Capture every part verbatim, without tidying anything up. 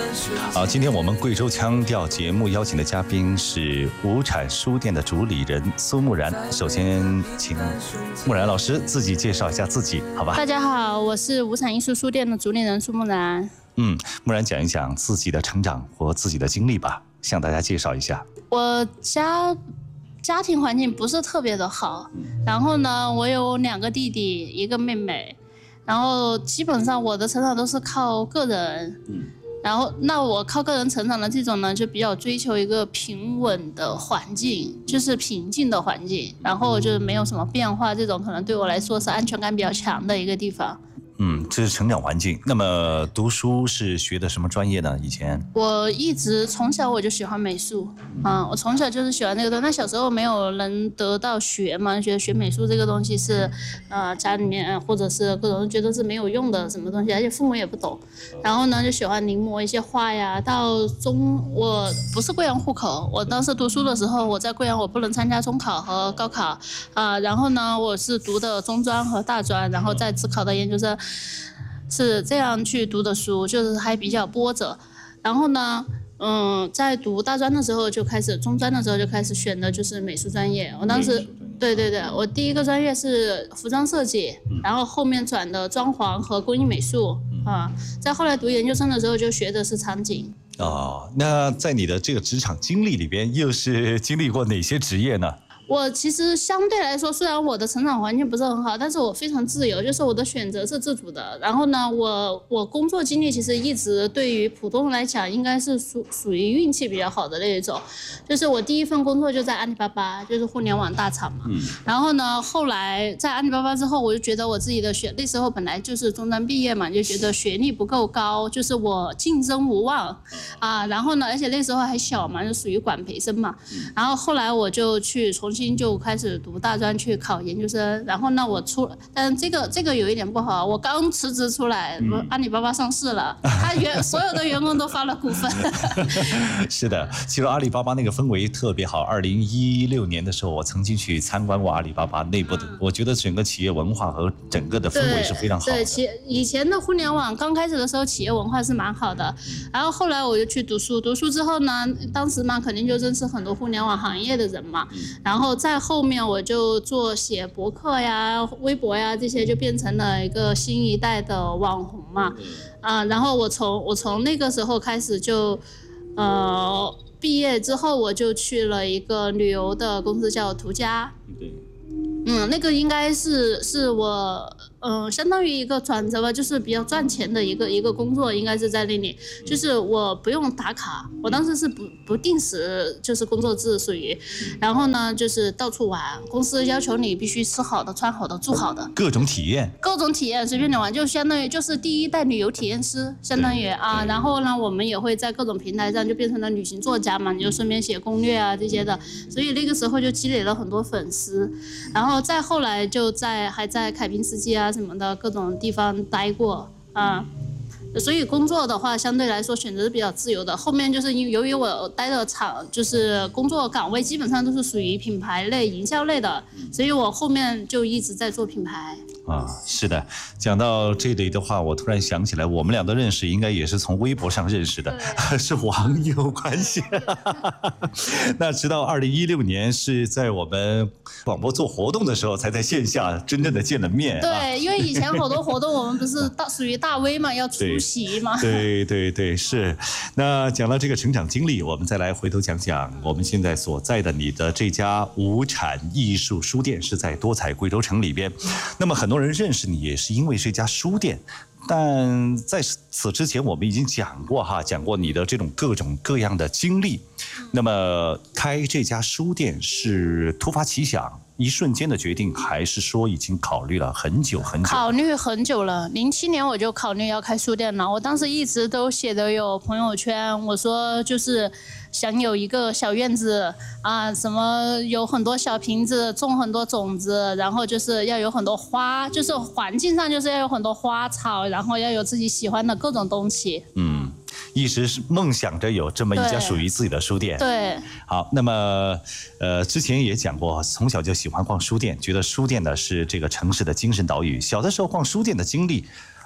好，今天我们贵州腔调节目邀请的嘉宾是无产书店的主理人苏木然。首先，请木然老师自己介绍一下自己，好吧？ 大家好，我是无产艺术书店的主理人苏木然。 嗯，木然讲一讲自己的成长和自己的经历吧，向大家介绍一下。 我家家庭环境不是特别的好，然后呢，我有两个弟弟，一个妹妹，然后基本上我的成长都是靠个人。嗯。然后，那我靠个人成长的这种呢，就比较追求一个平稳的环境，就是平静的环境，然后就是没有什么变化，这种可能对我来说是安全感比较强的一个地方。 嗯，这是成长环境。那么读书是学的什么专业呢？以前我一直从小我就喜欢美术，嗯，我从小就是喜欢这个东西。那小时候没有人得到学嘛，觉得学美术这个东西是，呃，家里面或者是各种人觉得是没有用的什么东西，而且父母也不懂。然后呢，就喜欢临摹一些画呀。到中，我不是贵阳户口，我当时读书的时候，我在贵阳我不能参加中考和高考，啊、呃，然后呢，我是读的中专和大专，然后再只考的研究生。是这样去读的书，就是还比较波折。然后呢，嗯，在读大专的时候就开始，中专的时候就开始选的就是美术专业。我当时，对对对，我第一个专业是服装设计，然后后面转的装潢和工艺美术啊。在后来读研究生的时候就学的是场景。 哦，那在你的这个职场经历里边，又是经历过哪些职业呢？ 我其实相对来说，虽然我的成长环境不是很好，但是我非常自由，就是我的选择是自主的。然后呢，我我工作经历其实一直对于普通人来讲，应该是属属于运气比较好的那一种。就是我第一份工作就在阿里巴巴，就是互联网大厂嘛。嗯。然后呢，后来在阿里巴巴之后，我就觉得我自己的学，那时候本来就是中专毕业嘛，就觉得学历不够高，就是我竞争无望啊。然后呢，而且那时候还小嘛，就属于管培生嘛。然后后来我就去重新。就开始读大专去考研究生，然后呢，我出，但这个这个有一点不好，我刚辞职出来，嗯、阿里巴巴上市了，他员所有的员工都发了股份。 是的，其实阿里巴巴那个氛围特别好。二零一六年的时候，我曾经去参观过阿里巴巴内部的，嗯、我觉得整个企业文化和整个的氛围是非常好的。 对，企以前的互联网刚开始的时候，企业文化是蛮好的。然后后来我就去读书，读书之后呢，当时嘛肯定就认识很多互联网行业的人嘛，然后。在后面我就做写博客呀、微博呀这些，就变成了一个新一代的网红嘛。啊、呃，然后我从我从那个时候开始就，呃，毕业之后我就去了一个旅游的公司叫途家。嗯，那个应该是是我，嗯、呃，相当于一个转折吧，就是比较赚钱的一个一个工作，应该是在那里，就是我不用打卡，我当时是不不定时，就是工作制属于，然后呢就是到处玩，公司要求你必须吃好的、穿好的、住好的， 各种体验， 各种体验随便你玩，就相当于就是第一代旅游体验师，相当于啊，然后呢我们也会在各种平台上就变成了旅行作家嘛，你就顺便写攻略啊这些的，所以那个时候就积累了很多粉丝，然后。再后来就在还在凯宾斯基啊什么的各种地方待过啊，所以工作的话相对来说选择是比较自由的。后面就是因由于我待的厂就是工作岗位基本上都是属于品牌类、营销类的，所以我后面就一直在做品牌。 啊，是的，讲到这里的话，我突然想起来，我们俩的认识应该也是从微博上认识的，是网友关系。那直到二零一六年是在我们广播做活动的时候，才在线下真正的见了面。 对，啊、因为以前好多活动我们不是大属于大 V 嘛，要出席嘛。 对对 对, 对，是。那讲到这个成长经历，我们再来回头讲讲我们现在所在的你的这家无产艺术书店是在多彩贵州城里边。那么很多人认识你也是因为这家书店，但在此之前我们已经讲过哈，讲过你的这种各种各样的经历。那么开这家书店是突发奇想，一瞬间的决定，还是说已经考虑了很久很久？ 考虑很久了，零七年我就考虑要开书店了。我当时一直都写的有朋友圈，我说就是想有一个小院子啊，什么有很多小瓶子，种很多种子，然后就是要有很多花，就是环境上就是要有很多花草，然后要有自己喜欢的各种东西。 嗯。一直是梦想着有这么一家属于自己的书店。 对， 好，那么呃，之前也讲过，从小就喜欢逛书店，觉得书店呢是这个城市的精神岛屿。小的时候逛书店的经历，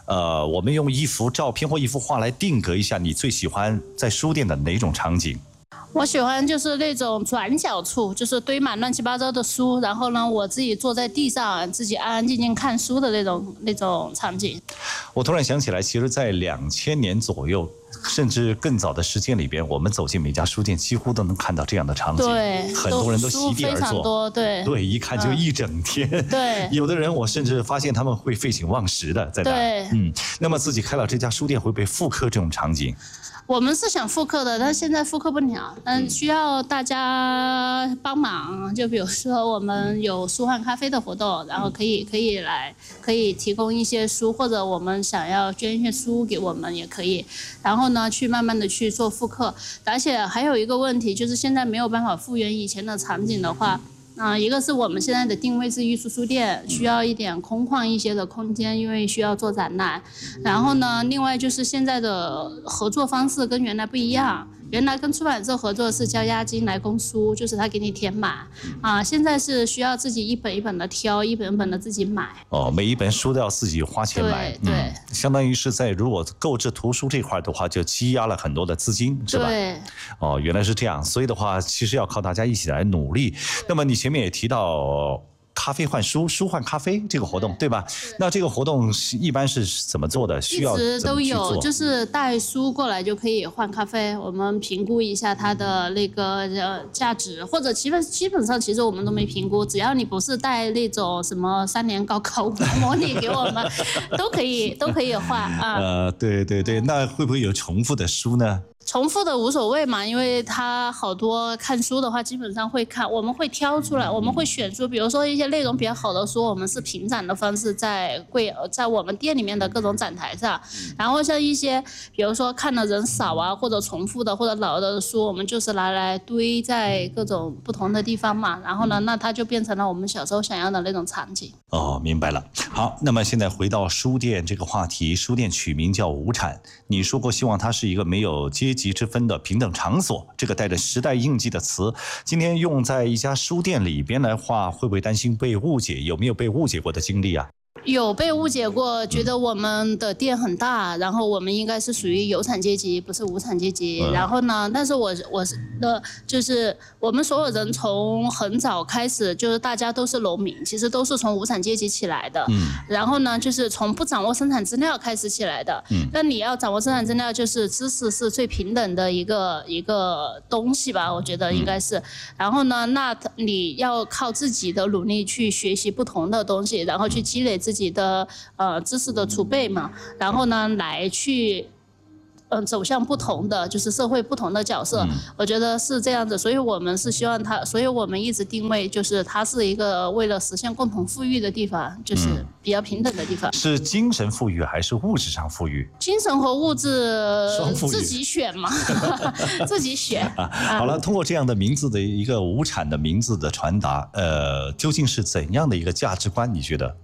呃，我们用一幅照片或一幅画来定格一下你最喜欢在书店的哪种场景？ 我喜欢就是那种转角处，就是堆满乱七八糟的书，然后呢，我自己坐在地上，自己安安静静看书的那种那种场景。 我突然想起来，其实，在两千年左右，甚至更早的时间里边，我们走进每家书店，几乎都能看到这样的场景。 对， 很多人都席地而坐， 非常多，对， 对，一看就一整天。嗯、 对， 有的人我甚至发现他们会废寝忘食的在那。 对， 嗯，那么自己开了这家书店，会不会复刻这种场景？ 我们是想复刻的，但是现在复刻不了，嗯，需要大家帮忙。就比如说我们有书换咖啡的活动，然后可以可以来，可以提供一些书，或者我们想要捐一些书给我们也可以。然后呢，去慢慢的去做复刻。而且还有一个问题，就是现在没有办法复原以前的场景的话。啊、呃，一个是我们现在的定位是艺术书店，需要一点空旷一些的空间，因为需要做展览。然后呢，另外就是现在的合作方式跟原来不一样。原来跟出版社合作是交押金来供书，就是他给你填满啊。现在是需要自己一本一本的挑，一本一本的自己买。哦， 每一本书都要自己花钱买， 对对、嗯， 相当于是在如果购置图书这块的话，就积压了很多的资金，是吧？ 对。 哦，原来是这样，所以的话，其实要靠大家一起来努力。那么你前面也提到。咖啡换书，书换咖啡这个活动， 对, 对吧？那这个活动是一般是怎么做的？需要一直都有，就是带书过来就可以换咖啡。我们评估一下它的那个呃价值，或者基本基本上其实我们都没评估，只要你不是带那种什么三年高考模拟给我们，都可以都可以换啊。 呃，对对对，那会不会有重复的书呢？ 重复的无所谓嘛，因为他好多看书的话，基本上会看，我们会挑出来，我们会选书，比如说一些内容比较好的书，我们是评展的方式在柜在我们店里面的各种展台上，然后像一些比如说看的人少啊，或者重复的或者老的书，我们就是拿来堆在各种不同的地方嘛，然后呢，那它就变成了我们小时候想要的那种场景。 哦，明白了。好，那么现在回到书店这个话题，书店取名叫无产，你说过希望它是一个没有阶级之分的平等场所，这个带着时代印记的词，今天用在一家书店里边来话，会不会担心被误解？有没有被误解过的经历啊？ 有被误解过，觉得我们的店很大，然后我们应该是属于有产阶级，不是无产阶级。嗯、然后呢，但是我我的就是我们所有人从很早开始，就是大家都是农民，其实都是从无产阶级起来的。嗯。然后呢，就是从不掌握生产资料开始起来的。嗯。那你要掌握生产资料，就是知识是最平等的一个一个东西吧，我觉得应该是。嗯、然后呢，那你要靠自己的努力去学习不同的东西，然后去积累自己。自己的呃知识的储备嘛，然后呢来去嗯、呃、走向不同的就是社会不同的角色、嗯，我觉得是这样子，所以我们是希望它，所以我们一直定位就是它是一个为了实现共同富裕的地方，就是比较平等的地方。嗯、 是精神富裕还是物质上富裕？ 精神和物质自己选嘛，自己选。啊、 好了，通过这样的名字的一个无产的名字的传达，呃，究竟是怎样的一个价值观？你觉得？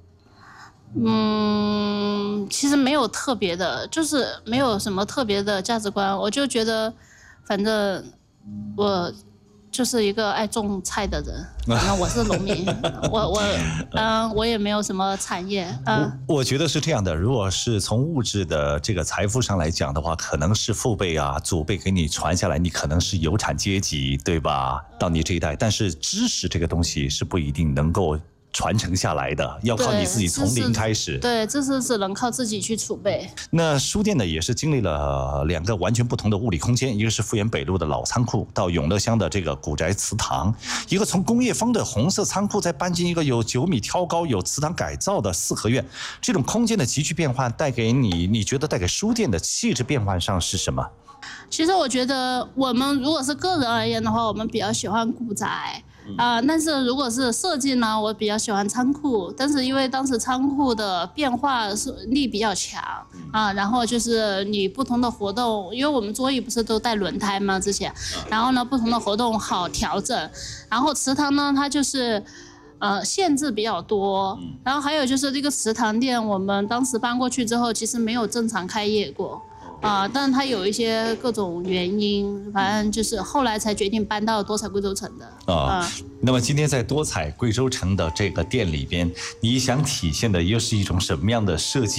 嗯，其实没有特别的，就是没有什么特别的价值观。我就觉得，反正我就是一个爱种菜的人。反正我是农民，我我嗯、呃，我也没有什么产业。嗯， 我我觉得是这样的。如果是从物质的这个财富上来讲的话，可能是父辈啊、祖辈给你传下来，你可能是有产阶级，对吧？到你这一代，但是知识这个东西是不一定能够传承下来的，要靠你自己从零开始。 对，知识只能靠自己去储备。 那书店呢，也是经历了两个完全不同的物理空间，一个是复原北路的老仓库，到永乐乡的这个古宅祠堂，一个从工业风的红色仓库再搬进一个有九米挑高、有祠堂改造的四合院。这种空间的急剧变换带给你，你觉得带给书店的气质变换上是什么？ 其实我觉得，我们如果是个人而言的话，我们比较喜欢古宅。啊、呃，但是如果是设计呢，我比较喜欢仓库，但是因为当时仓库的变化力比较强啊，然后就是你不同的活动，因为我们桌椅不是都带轮胎吗？之前，然后呢，不同的活动好调整，然后祠堂呢，它就是呃限制比较多，然后还有就是这个祠堂店，我们当时搬过去之后，其实没有正常开业过。啊、呃，但是它有一些各种原因，反正就是后来才决定搬到多彩贵州城的。啊、 呃，那么今天在多彩贵州城的这个店里边，你想体现的又是一种什么样的设计呢？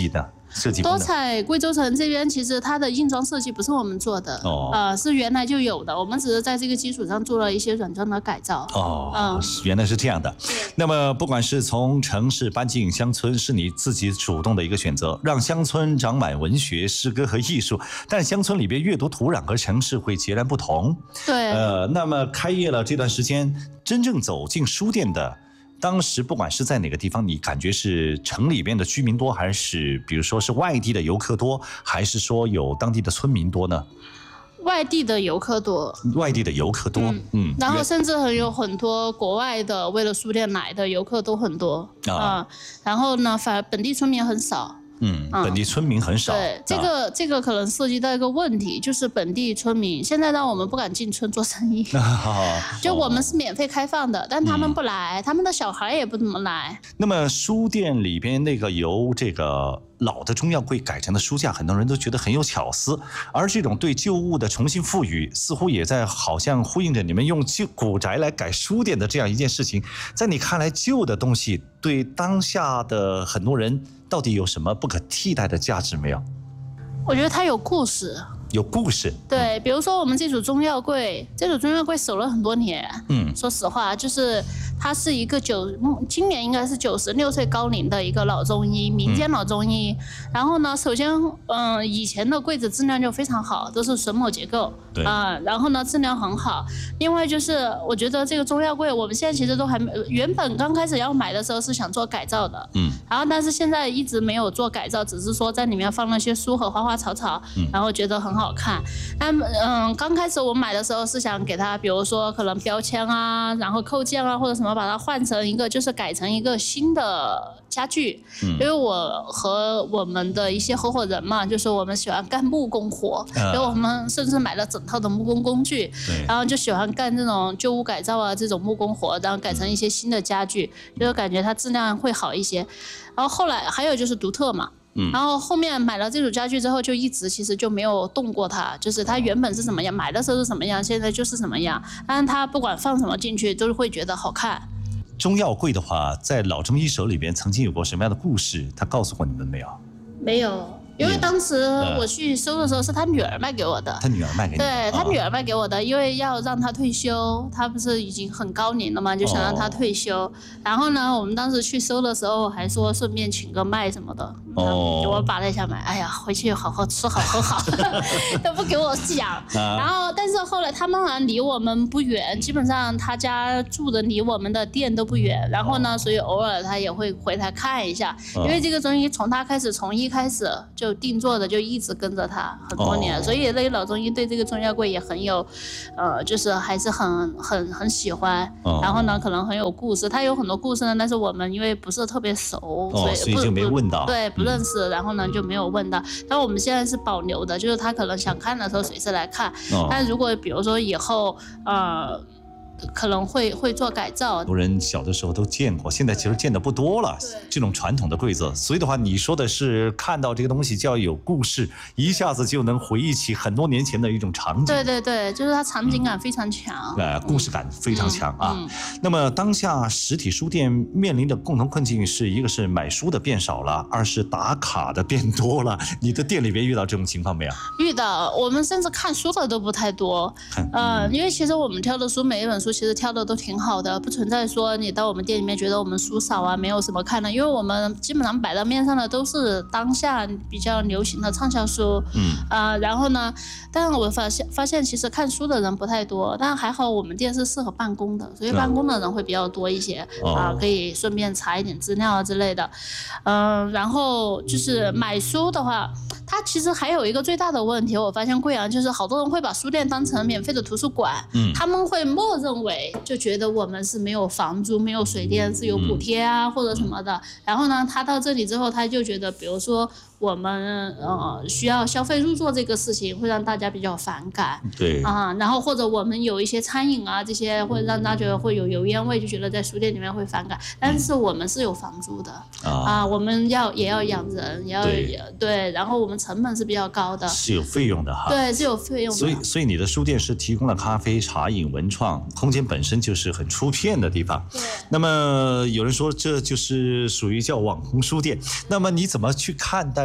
设计功能？ 多彩贵州城这边其实它的硬装设计不是我们做的，哦，呃，是原来就有的，我们只是在这个基础上做了一些软装的改造。 哦，嗯，原来是这样的。那么不管是从城市搬进乡村，是你自己主动的一个选择，让乡村长满文学、诗歌和艺术，但乡村里边阅读土壤和城市会截然不同。 对， 呃，那么开业了这段时间，真正走进书店的。当时不管是在哪个地方，你感觉是城里边的居民多，还是比如说是外地的游客多，还是说有当地的村民多呢？ 外地的游客多， 外地的游客多，嗯， 嗯然后甚至还有很多国外的为了书店来的游客都很多啊、呃，然后呢，反而本地村民很少。 嗯，本地村民很少。 对，这个、啊、这个可能涉及到一个问题，就是本地村民现在让我们不敢进村做生意。就我们是免费开放的，但他们不来，嗯、他们的小孩也不怎么来。 那么书店里边那个由这个老的中药柜改成的书架，很多人都觉得很有巧思，而这种对旧物的重新赋予，似乎也在好像呼应着你们用旧古宅来改书店的这样一件事情。在你看来，旧的东西对当下的很多人到底有什么不可替代的价值没有？ 我觉得它有故事。 有故事， 对，比如说我们这组中药柜，这组中药柜守了很多年。嗯，说实话，就是他是一个九，今年应该是九十六岁高龄的一个老中医，民间老中医。嗯、然后呢，首先，嗯、呃，以前的柜子质量就非常好，都是榫卯结构， 对啊、呃，然后呢，质量很好。另外就是，我觉得这个中药柜，我们现在其实都还没，原本刚开始要买的时候是想做改造的，嗯，然后但是现在一直没有做改造，只是说在里面放了些书和花花草草，嗯、然后觉得很好。好看，那嗯，刚开始我买的时候是想给它，比如说可能标签啊，然后扣件啊或者什么，把它换成一个，就是改成一个新的家具。嗯、因为我和我们的一些合伙人嘛，就是我们喜欢干木工活，所以、呃、我们甚至买了整套的木工工具，然后就喜欢干这种旧屋改造啊，这种木工活，然后改成一些新的家具，嗯、就感觉它质量会好一些。然后后来还有就是独特嘛。嗯、然后后面买了这组家具之后，就一直其实就没有动过它，就是它原本是什么样，买的时候是什么样，现在就是什么样。但是它不管放什么进去，都是会觉得好看。 中药柜的话，在老中医手里边曾经有过什么样的故事？他告诉过你们没有？ 没有。因为当时我去收的时候是他女儿卖给我的， 他女儿卖给你， 对他女儿卖给我的，因为要让他退休，他不是已经很高龄了嘛，就想让他退休。哦、然后呢，我们当时去收的时候还说顺便请个麦什么的，哦，我拔了一下麦，哎呀，回去好好吃好喝好，都不给我讲。啊、然后，但是后来他们好像离我们不远，基本上他家住的离我们的店都不远。然后呢，所以偶尔他也会回来看一下，哦、因为这个中医从他开始，从一开始就。定做的就一直跟着他很多年，哦、所以那个老中医对这个中药柜也很有，呃，就是还是很很很喜欢。哦、然后呢，可能很有故事，他有很多故事呢，但是我们因为不是特别熟， 哦、 所以所以就没问到， 对，不认识，嗯、然后呢就没有问到。但我们现在是保留的，就是他可能想看的时候随时来看。哦、但如果比如说以后，呃。可能会会做改造， 很多人小的时候都见过，现在其实见的不多了。这种传统的柜子，所以的话，你说的是看到这个东西就要有故事，一下子就能回忆起很多年前的一种场景。 对对对，就是它场景感非常强， 呃、嗯，故事感非常强、嗯、啊、嗯。那么当下实体书店面临的共同困境是一个是买书的变少了，二是打卡的变多了。你的店里边遇到这种情况没有？ 遇到，我们甚至看书的都不太多。呃，因为其实我们挑的书每一本书。其实挑的都挺好的，不存在说你到我们店里面觉得我们书少啊，没有什么看的，因为我们基本上摆到面上的都是当下比较流行的畅销书，嗯，啊、呃，然后呢，但我发现发现其实看书的人不太多，但还好我们店是适合办公的，所以办公的人会比较多一些，啊、嗯呃，可以顺便查一点资料啊之类的，嗯、呃，然后就是买书的话，它其实还有一个最大的问题，我发现贵阳就是好多人会把书店当成免费的图书馆，嗯，他们会默认为就觉得我们是没有房租、没有水电，是有补贴啊、嗯、或者什么的。然后呢，他到这里之后，他就觉得，比如说我们呃需要消费入座这个事情，会让大家比较反感。 对啊，然后或者我们有一些餐饮啊这些，会让大家觉得会有油烟味，就觉得在书店里面会反感。但是我们是有房租的、嗯、啊，我们要也要养人，也要对, 对，然后我们成本是比较高的， 是有费用的哈。 对，是有费用的。 所以，所以你的书店是提供了咖啡、茶饮、文创空间，本身就是很出片的地方。 对。 那么有人说这就是属于叫网红书店，那么你怎么去看待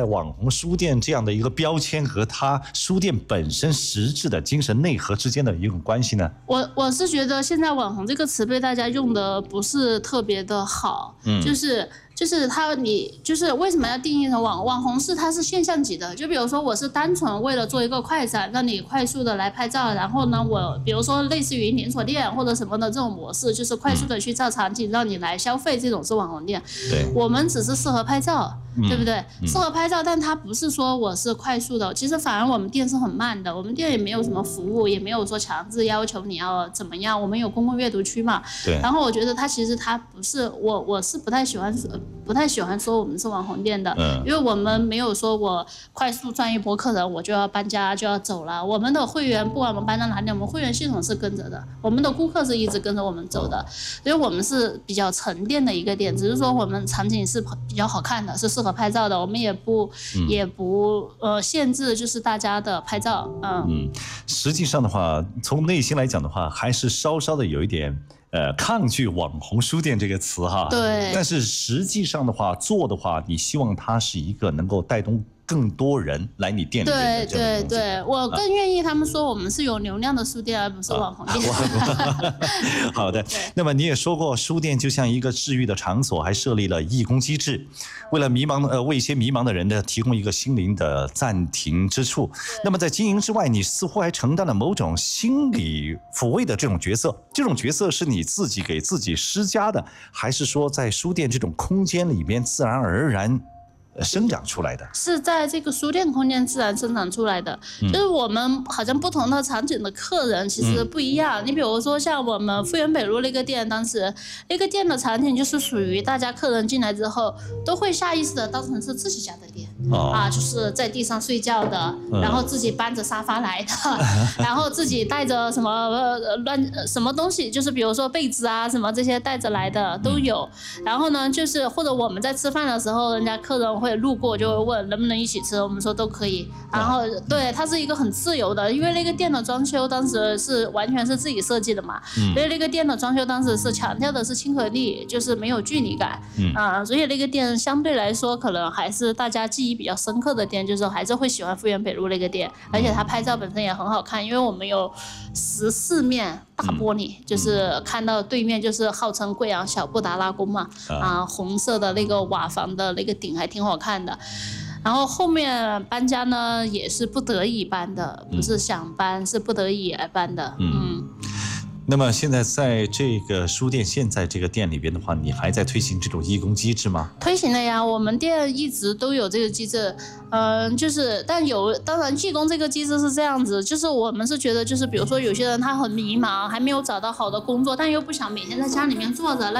网红书店这样的一个标签和它书店本身实质的精神内核之间的一种关系呢？ 我我是觉得现在网红这个词被大家用的不是特别的好，嗯，就是就是他你就是为什么要定义成网网红是它是现象级的，就比如说我是单纯为了做一个快闪，让你快速的来拍照，然后呢我比如说类似于连锁店或者什么的这种模式，就是快速的去造场景让你来消费，这种是网红店。对，我们只是适合拍照，嗯、对不对？嗯、适合拍照，但它不是说我是快速的，其实反而我们店是很慢的，我们店也没有什么服务，也没有说强制要求你要怎么样，我们有公共阅读区嘛。对。然后我觉得它其实它不是我我是不太喜欢。不太喜欢说我们是网红店的，嗯、因为我们没有说我快速赚一波客人我就要搬家就要走了。我们的会员不管我们搬到哪里，我们会员系统是跟着的，我们的顾客是一直跟着我们走的，所以我们是比较沉淀的一个店。只是说我们场景是比较好看的，是适合拍照的，我们也不、嗯、也不呃限制就是大家的拍照，嗯嗯。 实际上的话，从内心来讲的话，还是稍稍的有一点。呃，抗拒网红书店这个词哈， 对， 但是实际上的话，做的话，你希望它是一个能够带动更多人来你店里面的这样的东西。 对对对，我更愿意他们说我们是有流量的书店，而不是网红店。 啊、好的，那么你也说过，书店就像一个治愈的场所，还设立了义工机制，为了迷茫呃为一些迷茫的人呢提供一个心灵的暂停之处。那么在经营之外，你似乎还承担了某种心理抚慰的这种角色。这种角色是你自己给自己施加的，还是说在书店这种空间里面自然而然生长出来的？ 是在这个书店空间自然生长出来的、嗯、就是我们好像不同的场景的客人其实不一样、嗯、你比如说像我们复原北路那个店，当时那个店的场景就是属于大家客人进来之后都会下意识的当成是自己家的店、哦、啊，就是在地上睡觉的、嗯、然后自己搬着沙发来的然后自己带着什么、呃、乱什么东西，就是比如说被子啊什么这些带着来的都有、嗯、然后呢就是或者我们在吃饭的时候人家客人会路过就会问能不能一起吃，我们说都可以。然后对，它是一个很自由的，因为那个店的装修当时是完全是自己设计的嘛，嗯、所以那个店的装修当时是强调的是亲和力，就是没有距离感，嗯啊，所以那个店相对来说可能还是大家记忆比较深刻的店，就是还是会喜欢复原北路那个店，而且它拍照本身也很好看，因为我们有十四面大玻璃、嗯、就是看到对面就是号称贵阳小布达拉宫嘛，啊，啊红色的那个瓦房的那个顶还挺好看的。然后后面搬家呢也是不得已搬的，不是想搬、嗯、是不得已而搬的。 嗯, 嗯那么现在在这个书店现在这个店里边的话，你还在推行这种义工机制吗？ 推行了呀，我们店一直都有这个机制。嗯、呃，就是但有当然义工这个机制是这样子，就是我们是觉得就是比如说有些人他很迷茫，还没有找到好的工作，但又不想每天在家里面坐着，那